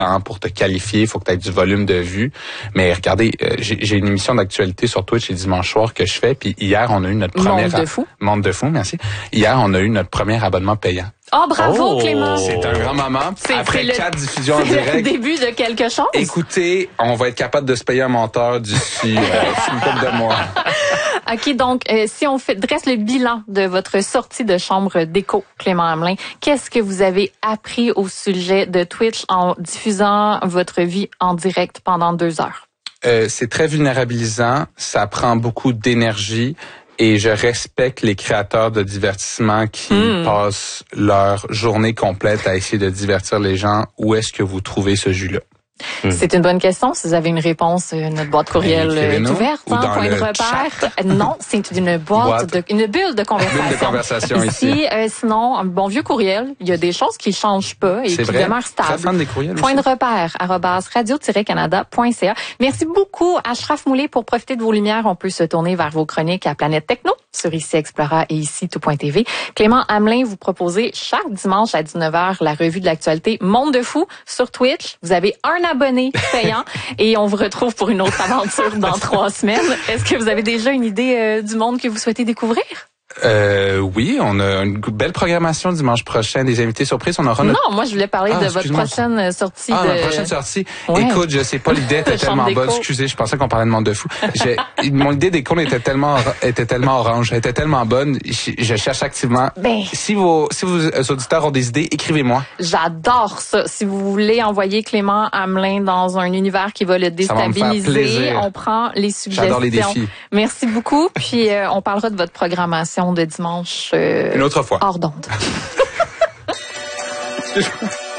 pour te qualifier, il faut que tu aies du volume de vues. Mais regardez, j'ai une émission d'actualité sur Twitch les dimanches soirs que je fais, puis hier, on a eu notre première... Monde de fou, merci. Hier, on a eu notre premier abonnement payant. Oh, bravo, Clément! C'est un grand moment. Après 4 diffusions en direct. C'est le début de quelque chose. Écoutez, on va être capable de se payer un monteur d'ici une couple de mois. OK, donc, si on dresse le bilan de votre sortie de chambre d'écho, Clément Hamelin, qu'est-ce que vous avez appris au sujet de Twitch en diffusant votre vie en direct pendant 2 heures? C'est très vulnérabilisant. Ça prend beaucoup d'énergie. Et je respecte les créateurs de divertissement qui passent leur journée complète à essayer de divertir les gens. Où est-ce que vous trouvez ce jus-là? C'est une bonne question. Si vous avez une réponse, notre boîte courriel est ouverte. Point de repère. Non, c'est une une bulle de conversation. Bulle de conversation ici. Sinon, un bon vieux courriel. Il y a des choses qui changent pas et qui demeurent stables. Très fan des courriels Point de repère, @radio-canada.ca. Merci beaucoup, Ashraf Moulay, pour profiter de vos lumières. On peut se tourner vers vos chroniques à Planète Techno sur ici Explora et ici Tout.tv. Clément Hamelin, vous proposez chaque dimanche à 19h la revue de l'actualité Monde de fou sur Twitch. Vous avez un abonné payant et on vous retrouve pour une autre aventure dans 3 semaines. Est-ce que vous avez déjà une idée du monde que vous souhaitez découvrir? Oui, on a une belle programmation dimanche prochain, des invités surprises. On aura Non, moi je voulais parler de votre prochaine sortie. Ma prochaine sortie. Ouais. Écoute, je sais pas, l'idée était tellement bonne. Excusez, je pensais qu'on parlait de Monde de fou. Mon idée des cons était tellement orange, était tellement bonne. Je cherche activement. Si vos auditeurs ont des idées, écrivez-moi. J'adore ça. Si vous voulez envoyer Clément Hamelin dans un univers qui va le déstabiliser, on prend les suggestions. J'adore les défis. Merci beaucoup. Puis on parlera de votre programmation de dimanche. Une autre fois. Hors d'onde.